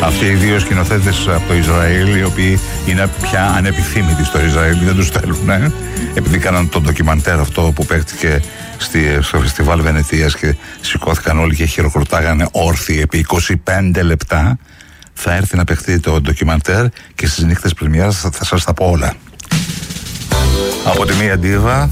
Αυτοί οι δύο σκηνοθέτες από το Ισραήλ, οι οποίοι είναι πια ανεπιθύμητοι στο Ισραήλ, δεν τους θέλουν, επειδή κάναν το ντοκιμαντέρ αυτό που παίχτηκε στο φεστιβάλ Βενετίας και σηκώθηκαν όλοι και χειροκροτάγανε όρθιοι επί 25 λεπτά. Θα έρθει να παιχτεί το ντοκιμαντέρ και στις νύχτες πρεμιέρας θα σας τα πω όλα. Από τη μία ντίβα